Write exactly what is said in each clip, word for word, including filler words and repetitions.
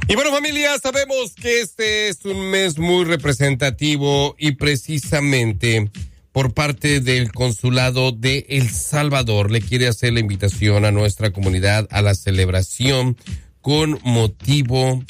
Y bueno, familia, sabemos que este es un mes muy representativo y precisamente por parte del Consulado de El Salvador le quiere hacer la invitación a nuestra comunidad a la celebración con motivo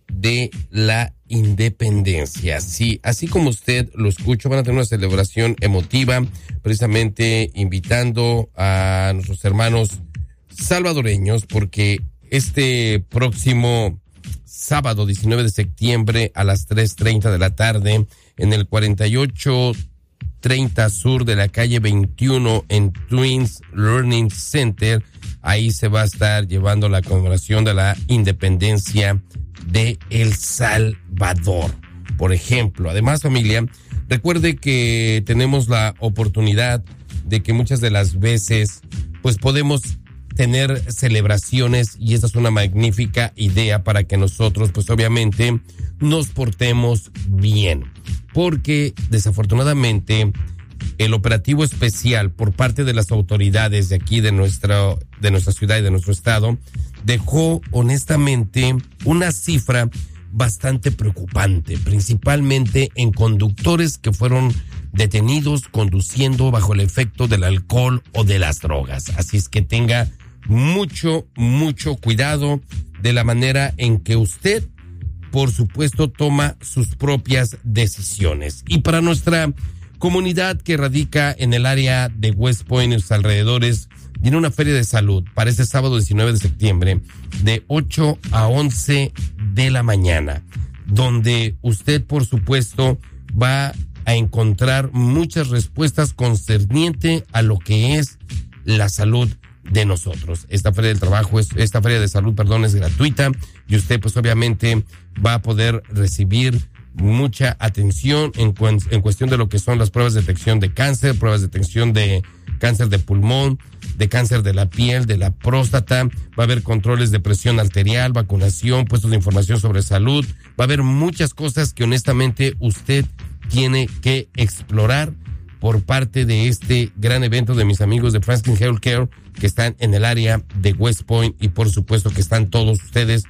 de la independencia. Sí, así como usted lo escucha, van a tener una celebración emotiva, precisamente invitando a nuestros hermanos salvadoreños, porque este próximo sábado diecinueve de septiembre a las tres treinta de la tarde en el cuarenta y ocho treinta Sur de la calle veintiuno en Twins Learning Center, ahí se va a estar llevando la conmemoración de la independencia de El Salvador, por ejemplo. Además, familia, recuerde que tenemos la oportunidad de que muchas de las veces pues podemos tener celebraciones y esta es una magnífica idea para que nosotros pues obviamente nos portemos bien, porque desafortunadamente el operativo especial por parte de las autoridades de aquí de nuestra de nuestra ciudad y de nuestro estado dejó honestamente una cifra bastante preocupante, principalmente en conductores que fueron detenidos conduciendo bajo el efecto del alcohol o de las drogas. Así es que tenga mucho, mucho cuidado de la manera en que usted, por supuesto, toma sus propias decisiones. Y para nuestra comunidad que radica en el área de West Point y sus alrededores, viene una feria de salud para este sábado diecinueve de septiembre de ocho a once de la mañana, donde usted, por supuesto, va a encontrar muchas respuestas concerniente a lo que es la salud de nosotros. Esta feria del trabajo es, esta feria de salud, perdón, es gratuita y usted pues obviamente va a poder recibir mucha atención en, en cuestión de lo que son las pruebas de detección de cáncer, pruebas de detección de cáncer de pulmón, de cáncer de la piel, de la próstata, va a haber controles de presión arterial, vacunación, puestos de información sobre salud, va a haber muchas cosas que honestamente usted tiene que explorar por parte de este gran evento de mis amigos de Franklin Healthcare que están en el área de West Point y por supuesto que están todos ustedes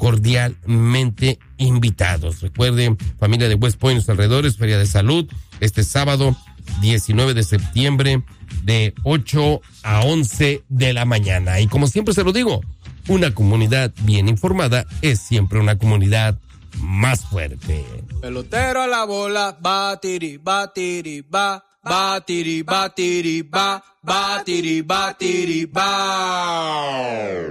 cordialmente invitados. Recuerden, familia de West Point y sus alrededores, feria de salud, este sábado diecinueve de septiembre de ocho a once de la mañana. Y como siempre se lo digo, una comunidad bien informada es siempre una comunidad más fuerte. Pelotero a la bola, batiri, batiri, ba, batiri, batiri, ba, batiri, batiri, ba.